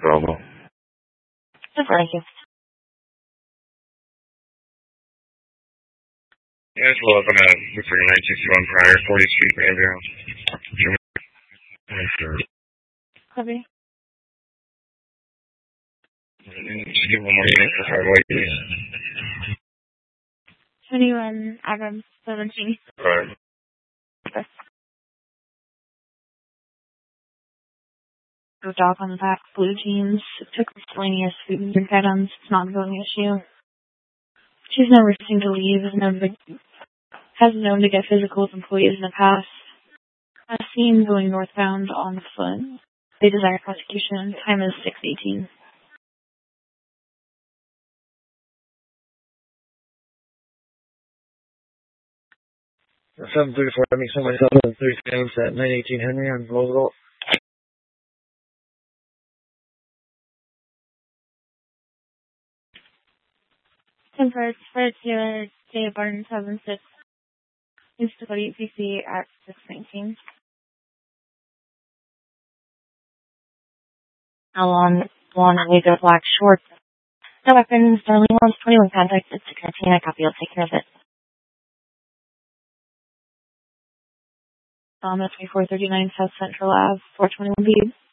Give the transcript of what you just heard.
Available. Thank you. Yeah, it's well up on looks like a 961 prior, 40th Street, Grandville. Sure. Copy. Just give one more unit for 508, please. 21 Adams 17. Right. Okay. Go dog on the back, blue jeans, took miscellaneous food and drink items. It's not a going issue. She's never refusing to leave, has known to get physical with employees in the past. As seen going northbound on foot. They desire prosecution. Time is 6:18. At 7:34, I make myself at 30 seconds at 918 Henry on Roosevelt. 10 for J. Barton 76. Institute PC at 6:19. Alon, blonde, laser black shorts. No weapons, Darlene wants 21 contacts at 6:19. I copy, I'll take care of it. At 2439 South Central Ave, 421B.